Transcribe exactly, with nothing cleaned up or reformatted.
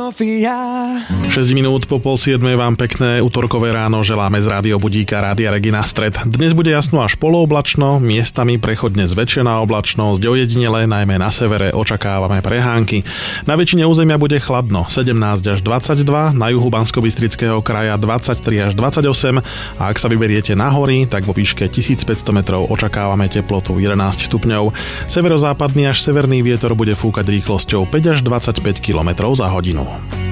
šesť minút po pol siedmej vám pekné utorkové ráno želáme z Rádio Budíka, Rádia Regina Stred. Dnes bude jasno až polooblačno, miestami prechodne zväčšená oblačnosť, ojedinele najmä na severe očakávame prehánky. Na väčšine územia bude chladno, sedemnásť až dvadsaťdva, na juhu Banskobystrického kraja dvadsaťtri až dvadsaťosem a ak sa vyberiete na hory, tak vo výške tisícpäťsto metrov očakávame teplotu jedenásť stupňov. Severozápadný až severný vietor bude fúkať rýchlosťou päť až dvadsaťpäť kilometrov za hodinu.